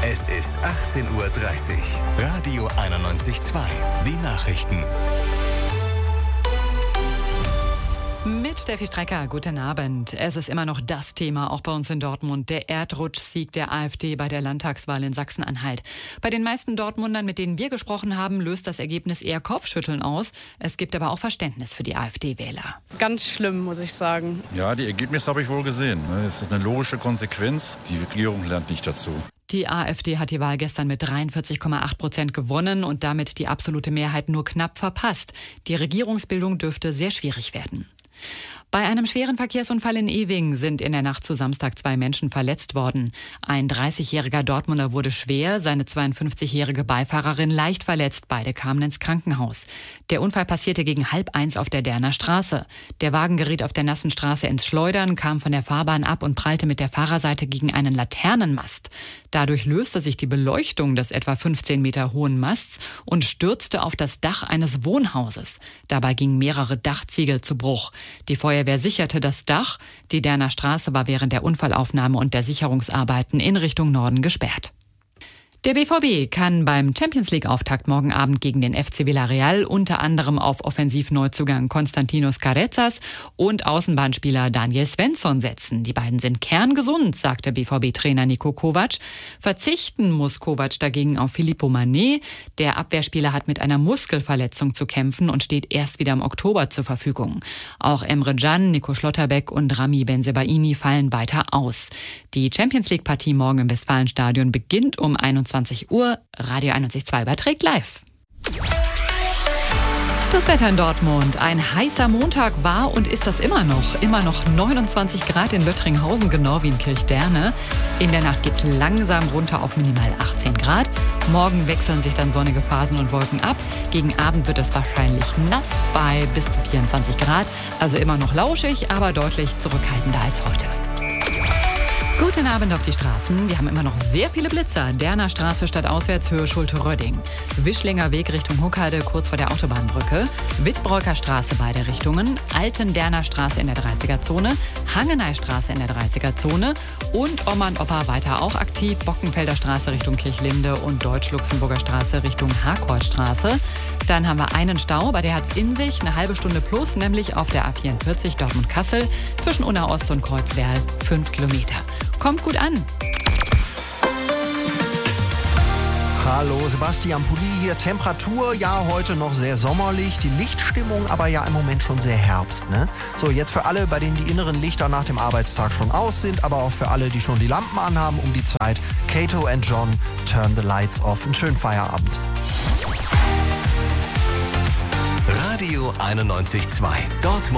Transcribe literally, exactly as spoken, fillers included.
Es ist achtzehn Uhr dreißig. Radio einundneunzig Komma zwei. Die Nachrichten. Mit Steffi Strecker, guten Abend. Es ist immer noch das Thema, auch bei uns in Dortmund, der Erdrutschsieg der AfD bei der Landtagswahl in Sachsen-Anhalt. Bei den meisten Dortmundern, mit denen wir gesprochen haben, löst das Ergebnis eher Kopfschütteln aus. Es gibt aber auch Verständnis für die AfD-Wähler. Ganz schlimm, muss ich sagen. Ja, die Ergebnisse habe ich wohl gesehen. Es ist eine logische Konsequenz. Die Regierung lernt nicht dazu. Die AfD hat die Wahl gestern mit dreiundvierzig Komma acht Prozent gewonnen und damit die absolute Mehrheit nur knapp verpasst. Die Regierungsbildung dürfte sehr schwierig werden. Bei einem schweren Verkehrsunfall in Ewing sind in der Nacht zu Samstag zwei Menschen verletzt worden. Ein dreißigjähriger Dortmunder wurde schwer, seine zweiundfünfzigjährige Beifahrerin leicht verletzt. Beide kamen ins Krankenhaus. Der Unfall passierte gegen halb eins auf der Derner Straße. Der Wagen geriet auf der nassen Straße ins Schleudern, kam von der Fahrbahn ab und prallte mit der Fahrerseite gegen einen Laternenmast. Dadurch löste sich die Beleuchtung des etwa fünfzehn Meter hohen Masts und stürzte auf das Dach eines Wohnhauses. Dabei gingen mehrere Dachziegel zu Bruch. Die Feuerwehr sicherte das Dach. Die Derner Straße war während der Unfallaufnahme und der Sicherungsarbeiten in Richtung Norden gesperrt. Der B V B kann beim Champions-League-Auftakt morgen Abend gegen den F C Villarreal unter anderem auf Offensivneuzugang Konstantinos Carezas und Außenbahnspieler Daniel Svensson setzen. Die beiden sind kerngesund, sagte B V B-Trainer Niko Kovac. Verzichten muss Kovac dagegen auf Filippo Mané. Der Abwehrspieler hat mit einer Muskelverletzung zu kämpfen und steht erst wieder im Oktober zur Verfügung. Auch Emre Can, Nico Schlotterbeck und Rami Bensebaini fallen weiter aus. Die Champions-League-Partie morgen im Westfalenstadion beginnt um einundzwanzig Uhr. Radio einundneunzig Komma zwei überträgt live. Das Wetter in Dortmund. Ein heißer Montag war und ist das immer noch. Immer noch neunundzwanzig Grad in Lüttringhausen, genau wie in Kirchderne. In der Nacht geht's langsam runter auf minimal achtzehn Grad. Morgen wechseln sich dann sonnige Phasen und Wolken ab. Gegen Abend wird es wahrscheinlich nass bei bis zu vierundzwanzig Grad. Also immer noch lauschig, aber deutlich zurückhaltender als heute. Guten Abend auf die Straßen. Wir haben immer noch sehr viele Blitzer. Derner Straße stadtauswärts Höhe Schulte-Rödding. Wischlinger Weg Richtung Huckheide kurz vor der Autobahnbrücke. Wittbreuker Straße beide Richtungen. Alten-Derner Straße in der dreißiger-Zone. Hangeneystraße in der dreißiger-Zone. Und Oma und Opa weiter auch aktiv. Bockenfelder Straße Richtung Kirchlinde und Deutsch-Luxemburger Straße Richtung Harkortstraße. Dann haben wir einen Stau bei der Herz-in-sich, eine halbe Stunde plus, nämlich auf der A vierundvierzig Dortmund-Kassel zwischen Unna-Ost und Kreuzwerl, fünf Kilometer. Kommt gut an. Hallo, Sebastian Pulli hier. Temperatur, ja, heute noch sehr sommerlich. Die Lichtstimmung aber ja im Moment schon sehr Herbst, ne? So, jetzt für alle, bei denen die inneren Lichter nach dem Arbeitstag schon aus sind, aber auch für alle, die schon die Lampen anhaben um die Zeit. Kato and John, Turn the Lights Off. Einen schönen Feierabend. Radio einundneunzig Komma zwei. Dortmund.